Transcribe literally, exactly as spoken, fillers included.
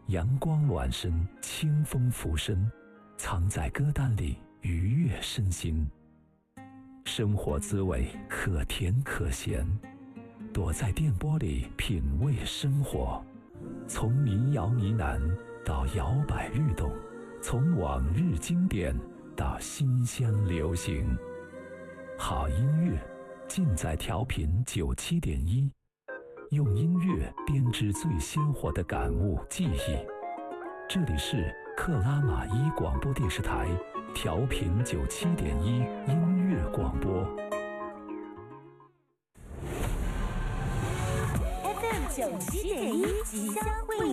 阳光暖身，清风拂身，藏在歌单里愉悦身心。生活滋味可甜可咸，躲在电波里品味生活。从民谣呢喃到摇摆律动，从往日经典到新乡流行。好音乐尽在调频九七点一，用音乐编织最鲜活的感悟记忆。这里是克拉玛依广播电视台调频九七点一音乐广播。 F M 九七点一吉祥会